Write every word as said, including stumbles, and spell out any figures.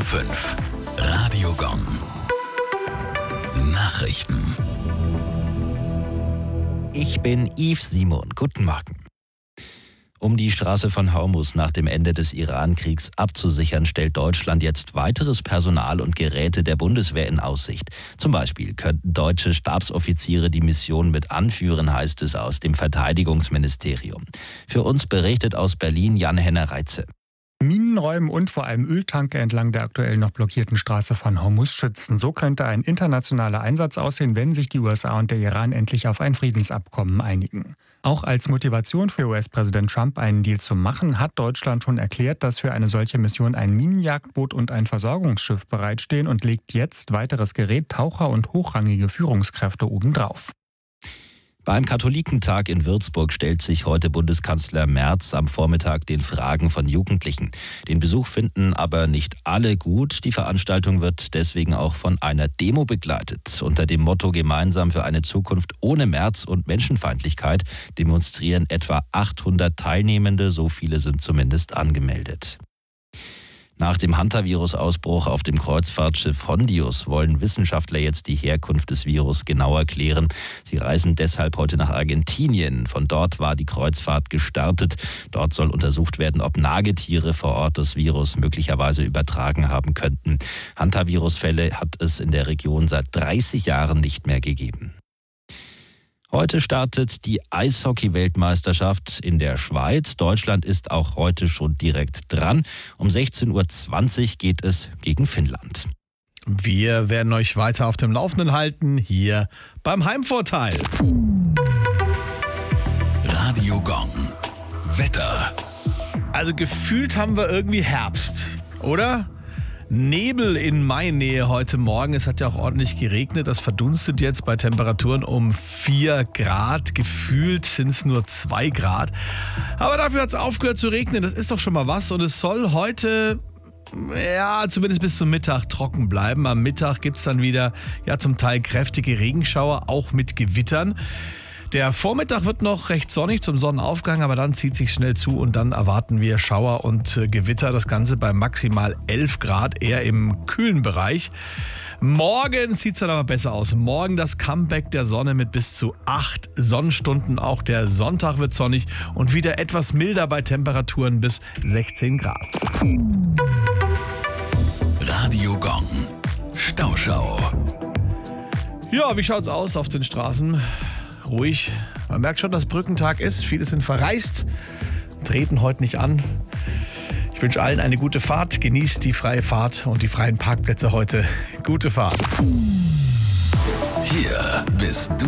fünf. Radio Gong. Nachrichten. Ich bin Yves Simon. Guten Morgen. Um die Straße von Hormuz nach dem Ende des Iran-Kriegs abzusichern, stellt Deutschland jetzt weiteres Personal und Geräte der Bundeswehr in Aussicht. Zum Beispiel könnten deutsche Stabsoffiziere die Mission mit anführen, heißt es aus dem Verteidigungsministerium. Für uns berichtet aus Berlin Jan-Henner Reitze. Minenräumen und vor allem Öltanker entlang der aktuell noch blockierten Straße von Hormuz schützen. So könnte ein internationaler Einsatz aussehen, wenn sich die U S A und der Iran endlich auf ein Friedensabkommen einigen. Auch als Motivation für U S-Präsident Trump, einen Deal zu machen, hat Deutschland schon erklärt, dass für eine solche Mission ein Minenjagdboot und ein Versorgungsschiff bereitstehen und legt jetzt weiteres Gerät, Taucher und hochrangige Führungskräfte obendrauf. Beim Katholikentag in Würzburg stellt sich heute Bundeskanzler Merz am Vormittag den Fragen von Jugendlichen. Den Besuch finden aber nicht alle gut. Die Veranstaltung wird deswegen auch von einer Demo begleitet. Unter dem Motto "Gemeinsam für eine Zukunft ohne Merz und Menschenfeindlichkeit" demonstrieren etwa achthundert Teilnehmende. So viele sind zumindest angemeldet. Nach dem Hantavirus-Ausbruch auf dem Kreuzfahrtschiff Hondius wollen Wissenschaftler jetzt die Herkunft des Virus genauer klären. Sie reisen deshalb heute nach Argentinien. Von dort war die Kreuzfahrt gestartet. Dort soll untersucht werden, ob Nagetiere vor Ort das Virus möglicherweise übertragen haben könnten. Hantavirus-Fälle hat es in der Region seit dreißig Jahren nicht mehr gegeben. Heute startet die Eishockey-Weltmeisterschaft in der Schweiz. Deutschland ist auch heute schon direkt dran. Um sechzehn Uhr zwanzig geht es gegen Finnland. Wir werden euch weiter auf dem Laufenden halten, hier beim Heimvorteil. Radio Gong. Wetter. Also gefühlt haben wir irgendwie Herbst, oder? Nebel in Mainnähe heute Morgen. Es hat ja auch ordentlich geregnet. Das verdunstet jetzt bei Temperaturen um vier Grad. Gefühlt sind es nur zwei Grad. Aber dafür hat es aufgehört zu regnen. Das ist doch schon mal was. Und es soll heute, ja, zumindest bis zum Mittag trocken bleiben. Am Mittag gibt es dann wieder, ja, zum Teil kräftige Regenschauer, auch mit Gewittern. Der Vormittag wird noch recht sonnig zum Sonnenaufgang, aber dann zieht sich schnell zu und dann erwarten wir Schauer und äh, Gewitter. Das Ganze bei maximal elf Grad, eher im kühlen Bereich. Morgen sieht es dann aber besser aus. Morgen das Comeback der Sonne mit bis zu acht Sonnenstunden. Auch der Sonntag wird sonnig und wieder etwas milder bei Temperaturen bis sechzehn Grad. Radio Gong. Stauschau. Ja, wie schaut's aus auf den Straßen? Ruhig. Man merkt schon, dass Brückentag ist. Viele sind verreist, treten heute nicht an. Ich wünsche allen eine gute Fahrt. Genießt die freie Fahrt und die freien Parkplätze heute. Gute Fahrt. Hier bist du